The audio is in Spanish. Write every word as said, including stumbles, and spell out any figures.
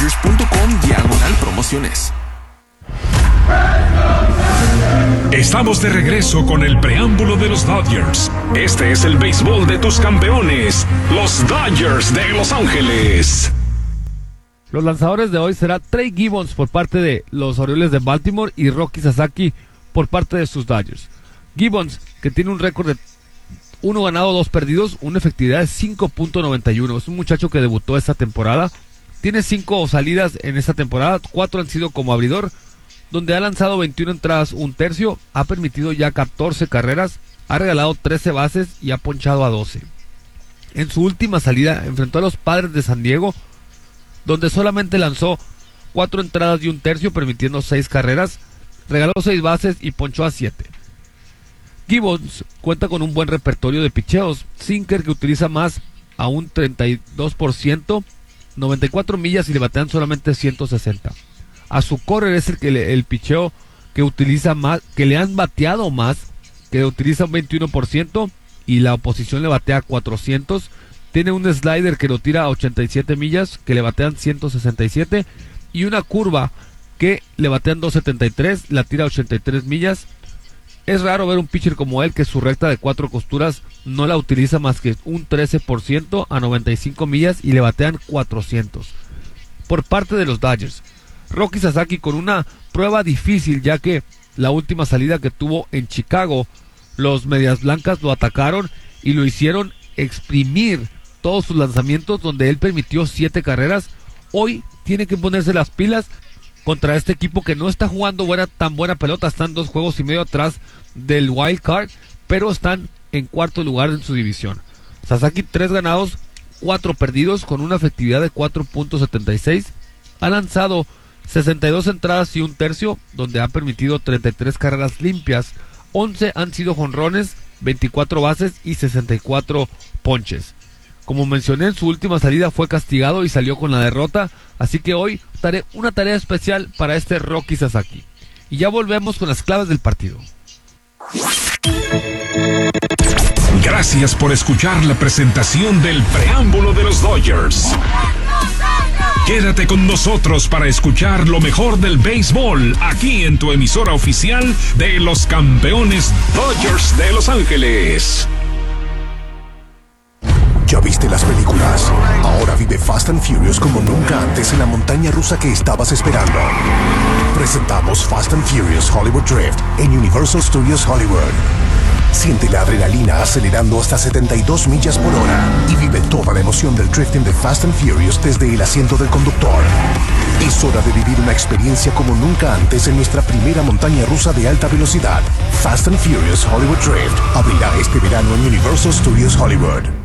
dodgers.com diagonal promociones. Estamos de regreso con el preámbulo de los Dodgers. Este es el béisbol de tus campeones, los Dodgers de Los Ángeles. Los lanzadores de hoy será Trey Gibbons por parte de los Orioles de Baltimore y Roki Sasaki por parte de sus Dodgers. Gibbons, que tiene un récord de uno ganado, dos perdidos, una efectividad de cinco punto noventa y uno. Es un muchacho que debutó esta temporada. Tiene cinco salidas en esta temporada, cuatro han sido como abridor, donde ha lanzado veintiuna entradas, un tercio, ha permitido ya catorce carreras, ha regalado trece bases y ha ponchado a doce. En su última salida enfrentó a los Padres de San Diego, donde solamente lanzó cuatro entradas y un tercio, permitiendo seis carreras, regaló seis bases y ponchó a siete. Gibbons cuenta con un buen repertorio de picheos, sinker que utiliza más a un treinta y dos por ciento, noventa y cuatro millas y le batean solamente ciento sesenta. A su correr es el que le, el picheo que utiliza más, que le han bateado más, que utiliza un veintiuno por ciento y la oposición le batea cuatrocientos. Tiene un slider que lo tira a ochenta y siete millas, que le batean ciento sesenta y siete, y una curva que le batean doscientos setenta y tres, la tira a ochenta y tres millas. Es raro ver un pitcher como él que su recta de cuatro costuras no la utiliza más que un trece por ciento a noventa y cinco millas y le batean cuatrocientos. Por parte de los Dodgers, Roki Sasaki con una prueba difícil, ya que la última salida que tuvo en Chicago, los Medias Blancas lo atacaron y lo hicieron exprimir todos sus lanzamientos, donde él permitió siete carreras. Hoy tiene que ponerse las pilas contra este equipo que no está jugando buena, tan buena pelota. Están dos juegos y medio atrás del wild card, pero están en cuarto lugar en su división. Sasaki, tres ganados, cuatro perdidos, con una efectividad de cuatro punto setenta y seis. Ha lanzado sesenta y dos entradas y un tercio, donde ha permitido treinta y tres carreras limpias, once han sido jonrones, veinticuatro bases y sesenta y cuatro ponches. Como mencioné, en su última salida fue castigado y salió con la derrota, así que hoy daré una tarea especial para este Roki Sasaki. Y ya volvemos con las claves del partido. Gracias por escuchar la presentación del preámbulo de los Dodgers. Quédate con nosotros para escuchar lo mejor del béisbol aquí en tu emisora oficial de los campeones Dodgers de Los Ángeles. ¿Ya viste las películas? Ahora vive Fast and Furious como nunca antes en la montaña rusa que estabas esperando. Presentamos Fast and Furious Hollywood Drift en Universal Studios Hollywood. Siente la adrenalina acelerando hasta setenta y dos millas por hora y vive toda la emoción del drifting de Fast and Furious desde el asiento del conductor. Es hora de vivir una experiencia como nunca antes en nuestra primera montaña rusa de alta velocidad. Fast and Furious Hollywood Drift abrirá este verano en Universal Studios Hollywood.